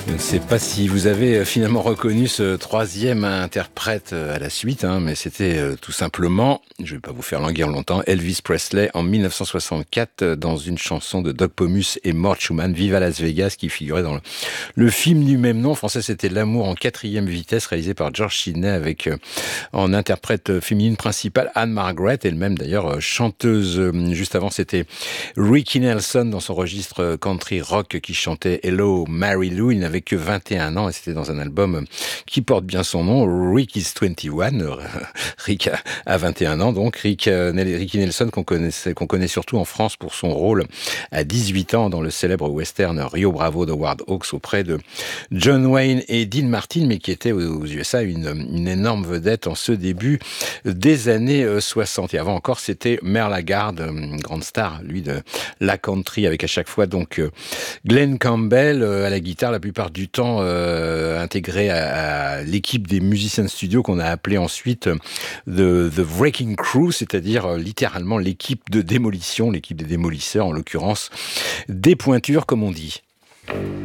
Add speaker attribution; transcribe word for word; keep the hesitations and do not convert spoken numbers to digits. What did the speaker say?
Speaker 1: Je ne sais pas si vous avez finalement reconnu ce troisième interprète à la suite, hein, mais c'était euh, tout simplement, je ne vais pas vous faire languir longtemps, Elvis Presley en mille neuf cent soixante-quatre euh, dans une chanson de Doug Pomus et Mort Schumann, Viva Las Vegas, qui figurait dans le, le film du même nom. En français, c'était L'amour en quatrième vitesse, réalisé par George Sidney avec euh, en interprète féminine principale Anne Margaret, elle-même d'ailleurs chanteuse. Juste avant, c'était Ricky Nelson dans son registre country rock qui chantait Hello Mary Lou. Il n'avait que vingt et un ans et c'était dans un album qui porte bien son nom, Rick is vingt et un. Rick a vingt et un ans, donc Rick, Ricky Nelson qu'on connaissait, qu'on connaît surtout en France pour son rôle à dix-huit ans dans le célèbre western Rio Bravo de Howard Hawks auprès de John Wayne et Dean Martin, mais qui était aux U S A une, une énorme vedette en ce début des années soixante. Et avant encore, c'était Merle Haggard, grande star, lui, de la country, avec à chaque fois donc Glenn Campbell à la guitare, la plupart du temps euh, intégré à, à l'équipe des musiciens de studio qu'on a appelé ensuite The, The Wrecking Crew, c'est-à-dire euh, littéralement l'équipe de démolition, l'équipe des démolisseurs, en l'occurrence des pointures, comme on dit.